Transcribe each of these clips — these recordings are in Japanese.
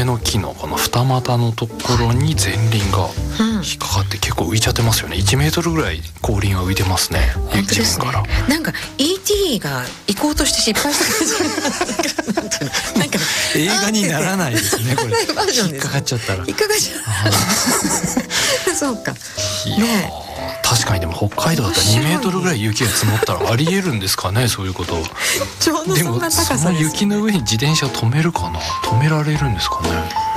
梅の木のこの二股のところに前輪が引っかかって結構浮いちゃってますよね。1メートルぐらい後輪が浮いてますね。 本当ですね。なんか E.T. が行こうとして失敗した感じなんか映画にならないですねこれ。引っかかっちゃったら。 引っかかっちゃうそうか。 いや、ね、確かにでも北海道だったら2メートルぐらい雪が積もったらありえるんですかねそういうこと。 ちょうどそんな高さです。 でもその雪の上に自転車を止めるかな、止められるんですかね。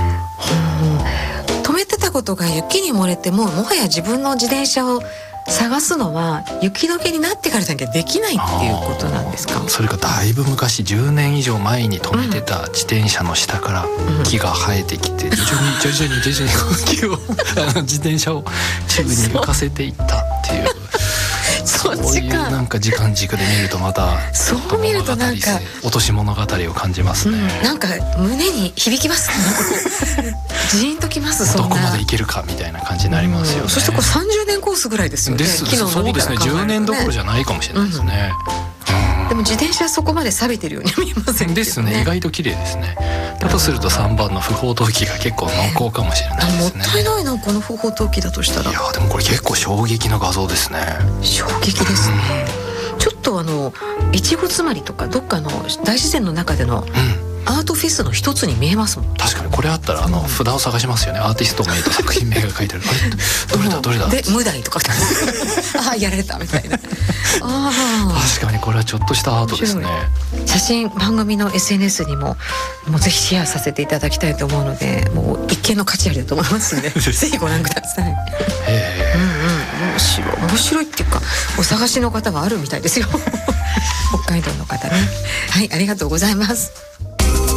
止めてたことが雪に漏れてもはや自分の自転車を探すのは雪解けになってからじゃなきゃできないっていうことなんですか。 それかだいぶ昔10年以上前に止めてた自転車の下から木が生えてきて、徐々に木を自転車を宙に浮かせていったっていうそういうなんか時間軸で見るとまたそう見るとなんか落とし物語を感じますね、 なんか胸に響きますねジーンときます。そんなどこまでいけるかみたいな感じになりますよね、 そしてこれ30年コースぐらいですよね。木の伸びから考えるとね、 そうですね、10年どころじゃないかもしれないですね、 でも自転車はそこまで錆びてるようには見えませんけどね。 ですね、意外と綺麗ですね。だとすると3番の不法投棄が結構濃厚かもしれないですね。 もったいないなこの不法投棄だとしたら。 いやでもこれ結構衝撃の画像ですね。 衝撃ですね、ちょっといちご詰まりとかどっかの大自然の中でのアートフェスの一つに見えますもん。 確かにこれあったら札を探しますよね。アーティスト名と作品名が書いてあるあれどれだで無題とかああやられたみたいな確かにこれはちょっとしたアートですね。 写真番組の SNS にもぜひシェアさせていただきたいと思うので、もう一見の価値ありだと思いますのでぜひご覧ください。面白いっていうかお探しの方はあるみたいですよ北海道の方ね。はい、ありがとうございます。